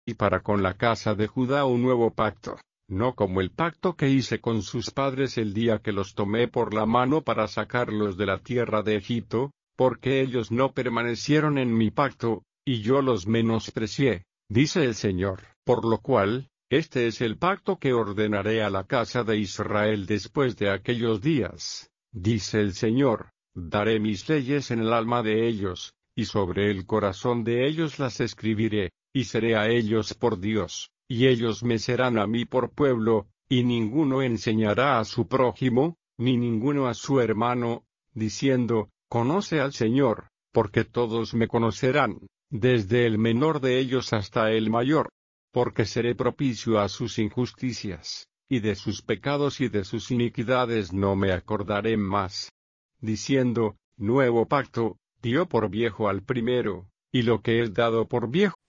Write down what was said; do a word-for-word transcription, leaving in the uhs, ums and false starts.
y para con la casa de Judá un nuevo pacto, no como el pacto que hice con sus padres el día que los tomé por la mano para sacarlos de la tierra de Egipto, porque ellos no permanecieron en mi pacto, y yo los menosprecié, dice el Señor. Por lo cual, este es el pacto que ordenaré a la casa de Israel después de aquellos días, dice el Señor, daré mis leyes en el alma de ellos, y sobre el corazón de ellos las escribiré, y seré a ellos por Dios, y ellos me serán a mí por pueblo, y ninguno enseñará a su prójimo, ni ninguno a su hermano, diciendo, conoce al Señor, porque todos me conocerán, desde el menor de ellos hasta el mayor, porque seré propicio a sus injusticias, y de sus pecados y de sus iniquidades no me acordaré más. Diciendo, nuevo pacto, dio por viejo al primero, y lo que es dado por viejo